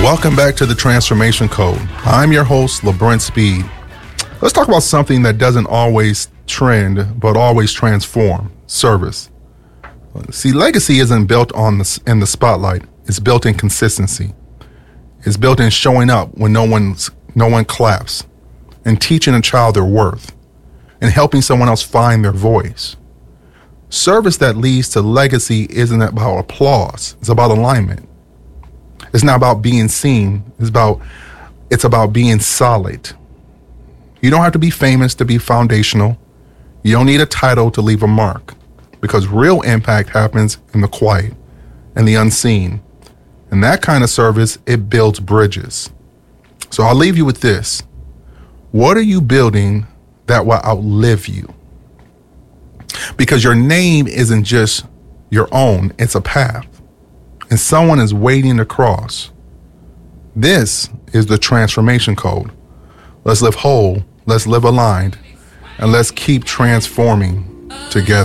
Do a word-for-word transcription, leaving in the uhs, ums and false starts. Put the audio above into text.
Welcome back to the Transformation Code. I'm your host, LeBrent Speed. Let's talk about something that doesn't always trend, but always transform: service. See, legacy isn't built on the, in the spotlight. It's built in consistency. It's built in showing up when no one's, no one claps, and teaching a child their worth, and helping someone else find their voice. Service that leads to legacy isn't about applause. It's about alignment. It's not about being seen. It's about, it's about being solid. You don't have to be famous to be foundational. You don't need a title to leave a mark, because real impact happens in the quiet and the unseen. And that kind of service, it builds bridges. So I'll leave you with this. What are you building that will outlive you? Because your name isn't just your own, it's a path. And someone is waiting to cross. This is the Transformation Code. Let's live whole, let's live aligned, and let's keep transforming together.